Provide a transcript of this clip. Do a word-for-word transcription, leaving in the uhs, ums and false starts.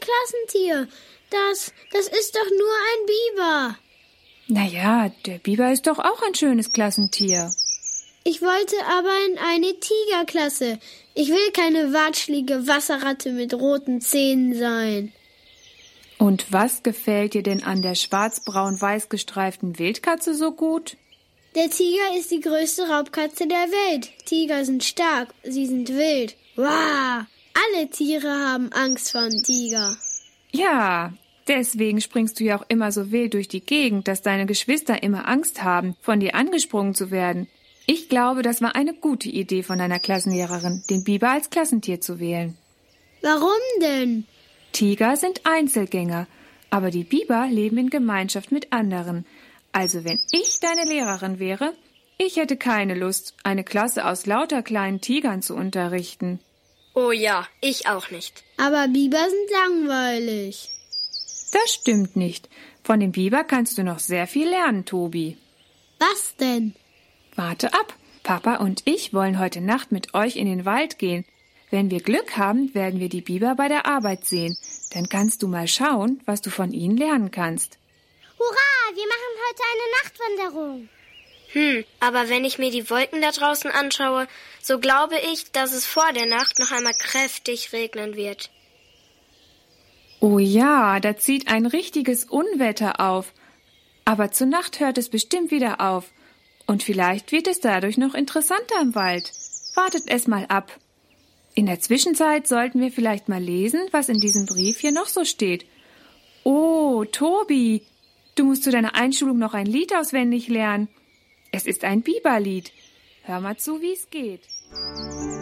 Klassentier. Das, das ist doch nur ein Biber. Naja, der Biber ist doch auch ein schönes Klassentier. Ich wollte aber in eine Tigerklasse. Ich will keine watschlige Wasserratte mit roten Zähnen sein. Und was gefällt dir denn an der schwarz-braun-weiß gestreiften Wildkatze so gut? Der Tiger ist die größte Raubkatze der Welt. Tiger sind stark, sie sind wild. Wow! Alle Tiere haben Angst vor dem Tiger. Ja, deswegen springst du ja auch immer so wild durch die Gegend, dass deine Geschwister immer Angst haben, von dir angesprungen zu werden. Ich glaube, das war eine gute Idee von deiner Klassenlehrerin, den Biber als Klassentier zu wählen. Warum denn? Tiger sind Einzelgänger, aber die Biber leben in Gemeinschaft mit anderen. Also wenn ich deine Lehrerin wäre, ich hätte keine Lust, eine Klasse aus lauter kleinen Tigern zu unterrichten. Oh ja, ich auch nicht. Aber Biber sind langweilig. Das stimmt nicht. Von dem Biber kannst du noch sehr viel lernen, Tobi. Was denn? Warte ab. Papa und ich wollen heute Nacht mit euch in den Wald gehen. Wenn wir Glück haben, werden wir die Biber bei der Arbeit sehen. Dann kannst du mal schauen, was du von ihnen lernen kannst. Hurra, wir machen heute eine Nachtwanderung. Hm, aber wenn ich mir die Wolken da draußen anschaue, so glaube ich, dass es vor der Nacht noch einmal kräftig regnen wird. Oh ja, da zieht ein richtiges Unwetter auf. Aber zur Nacht hört es bestimmt wieder auf. Und vielleicht wird es dadurch noch interessanter im Wald. Wartet es mal ab. In der Zwischenzeit sollten wir vielleicht mal lesen, was in diesem Brief hier noch so steht. Oh, Tobi, du musst zu deiner Einschulung noch ein Lied auswendig lernen. Es ist ein Biberlied. Hör mal zu, wie es geht.